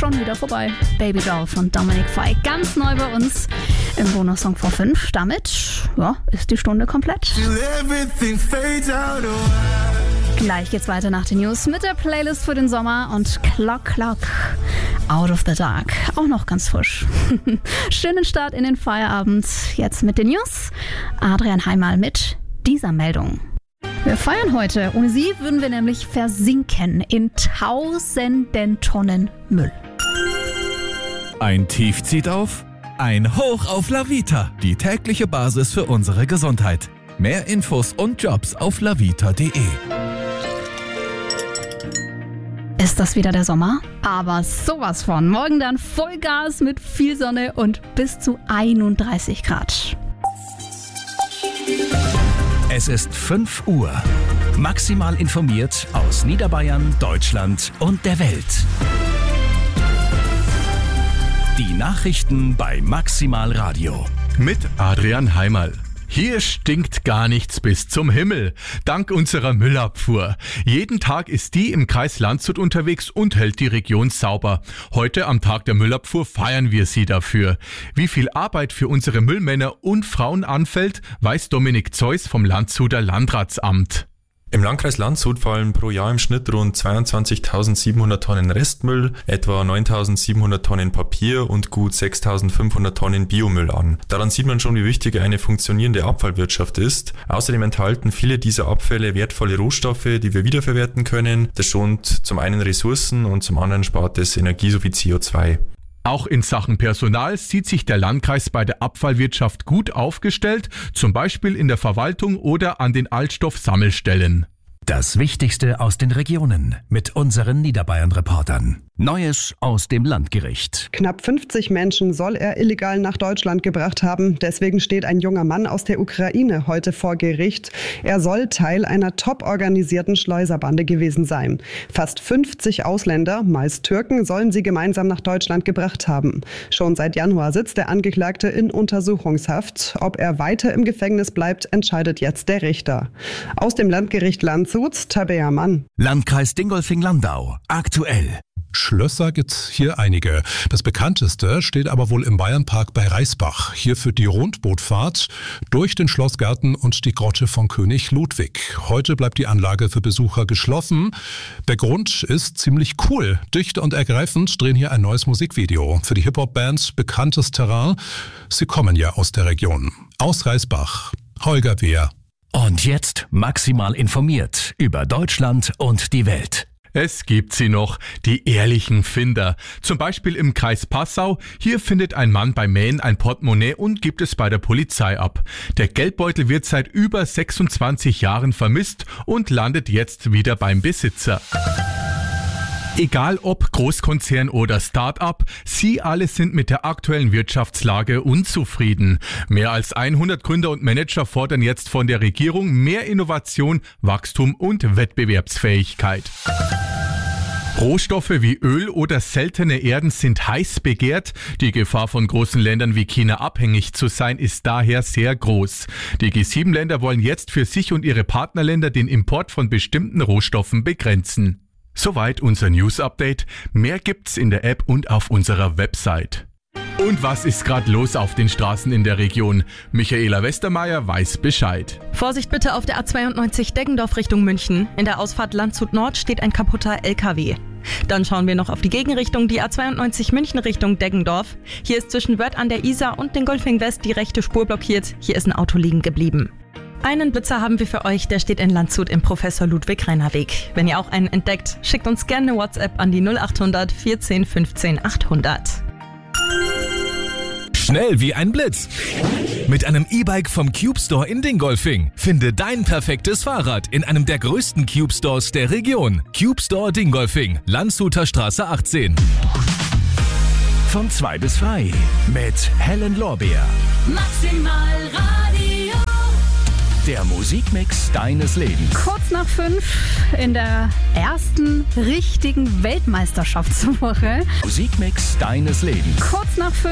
schon wieder vorbei. Baby Doll von Dominic Fike. Ganz neu bei uns im Bonussong vor 5. Damit ist die Stunde komplett. Gleich geht's weiter nach den News mit der Playlist für den Sommer und Clock Clock Out of the Dark. Auch noch ganz frisch. Schönen Start in den Feierabend. Jetzt mit den News. Adrian Heimal mit dieser Meldung. Wir feiern heute. Ohne sie würden wir nämlich versinken in tausenden Tonnen Müll. Ein Tief zieht auf, ein Hoch auf La Vita, die tägliche Basis für unsere Gesundheit. Mehr Infos und Jobs auf lavita.de. Ist das wieder der Sommer? Aber sowas von. Morgen dann Vollgas mit viel Sonne und bis zu 31 Grad. Es ist 5 Uhr. Maximal informiert aus Niederbayern, Deutschland und der Welt. Die Nachrichten bei Maximal Radio. Mit Adrian Heimal. Hier stinkt gar nichts bis zum Himmel, dank unserer Müllabfuhr. Jeden Tag ist die im Kreis Landshut unterwegs und hält die Region sauber. Heute am Tag der Müllabfuhr feiern wir sie dafür. Wie viel Arbeit für unsere Müllmänner und Frauen anfällt, weiß Dominik Zeus vom Landshuter Landratsamt. Im Landkreis Landshut fallen pro Jahr im Schnitt rund 22.700 Tonnen Restmüll, etwa 9.700 Tonnen Papier und gut 6.500 Tonnen Biomüll an. Daran sieht man schon, wie wichtig eine funktionierende Abfallwirtschaft ist. Außerdem enthalten viele dieser Abfälle wertvolle Rohstoffe, die wir wiederverwerten können. Das schont zum einen Ressourcen und zum anderen spart es Energie sowie CO2. Auch in Sachen Personal sieht sich der Landkreis bei der Abfallwirtschaft gut aufgestellt, zum Beispiel in der Verwaltung oder an den Altstoffsammelstellen. Das Wichtigste aus den Regionen mit unseren Niederbayern-Reportern. Neues aus dem Landgericht. Knapp 50 Menschen soll er illegal nach Deutschland gebracht haben. Deswegen steht ein junger Mann aus der Ukraine heute vor Gericht. Er soll Teil einer top-organisierten Schleuserbande gewesen sein. Fast 50 Ausländer, meist Türken, sollen sie gemeinsam nach Deutschland gebracht haben. Schon seit Januar sitzt der Angeklagte in Untersuchungshaft. Ob er weiter im Gefängnis bleibt, entscheidet jetzt der Richter. Aus dem Landgericht Landshut, Tabea Mann. Landkreis Dingolfing-Landau. Aktuell. Schlösser gibt's hier einige. Das bekannteste steht aber wohl im Bayernpark bei Reisbach. Hier führt die Rundbootfahrt durch den Schlossgarten und die Grotte von König Ludwig. Heute bleibt die Anlage für Besucher geschlossen. Der Grund ist ziemlich cool. Dicht und ergreifend drehen hier ein neues Musikvideo für die Hip-Hop-Band Bekanntes Terrain. Sie kommen ja aus der Region. Aus Reisbach. Holger Wehr. Und jetzt maximal informiert über Deutschland und die Welt. Es gibt sie noch, die ehrlichen Finder. Zum Beispiel im Kreis Passau. Hier findet ein Mann beim Mähen ein Portemonnaie und gibt es bei der Polizei ab. Der Geldbeutel wird seit über 26 Jahren vermisst und landet jetzt wieder beim Besitzer. Egal ob Großkonzern oder Start-up, sie alle sind mit der aktuellen Wirtschaftslage unzufrieden. Mehr als 100 Gründer und Manager fordern jetzt von der Regierung mehr Innovation, Wachstum und Wettbewerbsfähigkeit. Rohstoffe wie Öl oder seltene Erden sind heiß begehrt. Die Gefahr von großen Ländern wie China abhängig zu sein ist daher sehr groß. Die G7-Länder wollen jetzt für sich und ihre Partnerländer den Import von bestimmten Rohstoffen begrenzen. Soweit unser News-Update. Mehr gibt's in der App und auf unserer Website. Und was ist gerade los auf den Straßen in der Region? Michaela Westermeier weiß Bescheid. Vorsicht bitte auf der A92 Deggendorf Richtung München. In der Ausfahrt Landshut Nord steht ein kaputter LKW. Dann schauen wir noch auf die Gegenrichtung, die A92 München Richtung Deggendorf. Hier ist zwischen Wörth an der Isar und Dingolfing West die rechte Spur blockiert. Hier ist ein Auto liegen geblieben. Einen Blitzer haben wir für euch, der steht in Landshut im Professor Ludwig Rainer Weg. Wenn ihr auch einen entdeckt, schickt uns gerne eine WhatsApp an die 0800 14 15 800. Schnell wie ein Blitz. Mit einem E-Bike vom Cube Store in Dingolfing. Finde dein perfektes Fahrrad in einem der größten Cube Stores der Region. Cube Store Dingolfing, Landshuter Straße 18. Von 2 bis 3 mit Helen Lorbeer. Maximal Radio. Der Musikmix deines Lebens. Kurz nach 5 in der ersten richtigen Weltmeisterschaftswoche. Musikmix deines Lebens. Kurz nach 5.